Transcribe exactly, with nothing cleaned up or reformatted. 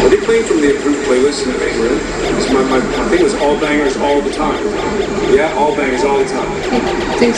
Are they playing from the approved playlist in the main room? My, my, my thing was all bangers all the time. Yeah, all bangers all the time.